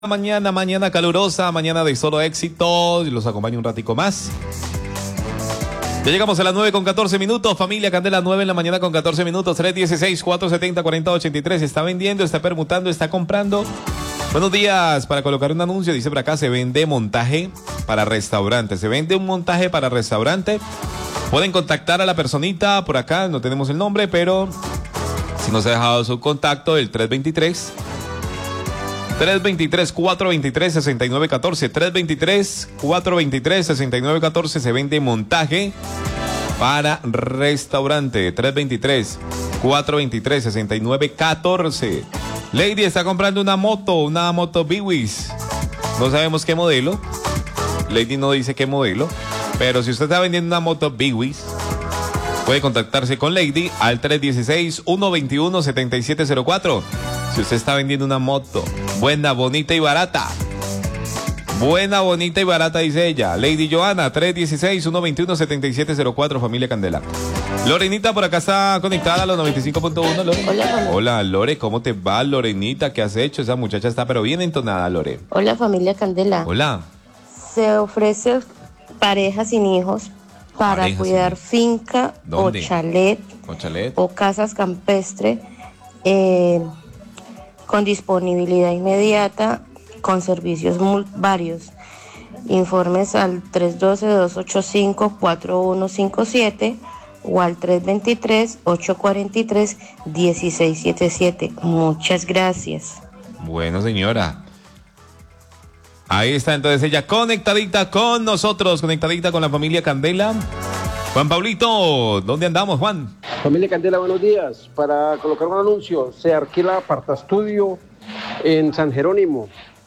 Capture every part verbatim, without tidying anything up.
Mañana, mañana calurosa, mañana de solo éxito. Los acompaño un ratico más. Ya llegamos a las nueve con catorce minutos. Familia Candela, nueve en la mañana con catorce minutos. tres dieciséis, cuatro setenta, cuarenta ochenta y tres. Está vendiendo, está permutando, está comprando. Buenos días. Para colocar un anuncio, dice por acá, se vende montaje para restaurante. Se vende un montaje para restaurante. Pueden contactar a la personita por acá. No tenemos el nombre, pero si nos ha dejado su contacto, el tres veintitrés. tres veintitrés, cuatro veintitrés, sesenta y nueve catorce. tres veintitrés, cuatro veintitrés, sesenta y nueve catorce. Se vende montaje para restaurante. tres veintitrés, cuatro veintitrés, sesenta y nueve catorce. Lady está comprando una moto, una moto Biwis. No sabemos qué modelo. Lady no dice qué modelo. Pero si usted está vendiendo una moto Biwis, puede contactarse con Lady al tres dieciséis, ciento veintiuno, setenta y siete cero cuatro. Si usted está vendiendo una moto buena, bonita y barata. Buena, bonita y barata, dice ella. Lady Joana, tres dieciséis, ciento veintiuno, setenta y siete cero cuatro, familia Candela. Lorenita por acá está conectada a los noventa y cinco punto uno. Lore. Hola, Hola, Lore, ¿cómo te va, Lorenita? ¿Qué has hecho? Esa muchacha está pero bien entonada, Lore. Hola, familia Candela. Hola. Se ofrece parejas sin hijos para Parejas cuidar sin... finca ¿Dónde? o chalet, ¿Con chalet? o casas campestres eh, con disponibilidad inmediata, con servicios muy varios. Informes al tres uno dos, dos ocho cinco, cuatro uno cinco siete o al tres veintitrés, ocho cuarenta y tres, dieciséis setenta y siete. Muchas gracias. Bueno, señora. Ahí está entonces ella conectadita con nosotros, conectadita con la familia Candela. Juan Pablito, ¿dónde andamos, Juan? Familia Candela, buenos días. Para colocar un anuncio, se alquila apartaestudio en San Jerónimo.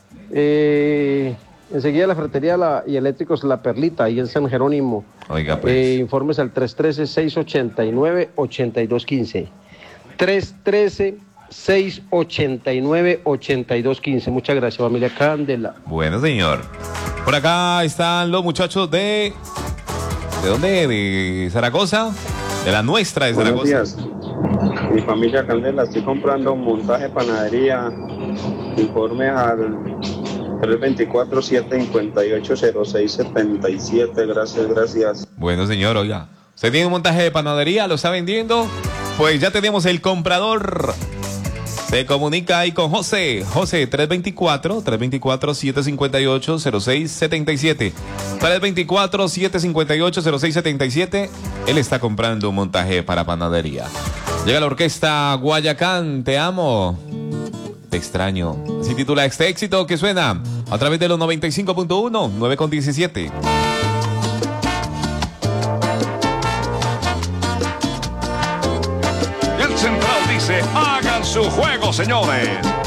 Eh, enseguida la ferretería la, y eléctricos La Perlita, ahí en San Jerónimo. Oiga, pues. Eh, informes al tres uno tres, seis ocho nueve, ocho dos uno cinco. tres uno tres, seis ocho nueve, ocho dos uno cinco. Muchas gracias, familia Candela. Bueno, señor. Por acá están los muchachos de... ¿De dónde? ¿De Zaragoza? De la nuestra de Zaragoza. Buenos días. Mi familia Candela, estoy comprando un montaje panadería. Informe al tres veinticuatro, siete cincuenta y ocho, cero seis setenta y siete. Gracias, gracias. Bueno, señor, oiga. ¿Usted tiene un montaje de panadería? ¿Lo está vendiendo? Pues ya tenemos el comprador. Se comunica ahí con José. José, tres veinticuatro, tres veinticuatro, siete cincuenta y ocho, cero seis setenta y siete. tres veinticuatro, siete cincuenta y ocho, cero seis setenta y siete. Él está comprando un montaje para panadería. Llega la orquesta Guayacán, te amo. Te extraño. Así titula este éxito que suena a través de los noventa y cinco punto uno, nueve con diecisiete. El central dice, hagan su juego, señores.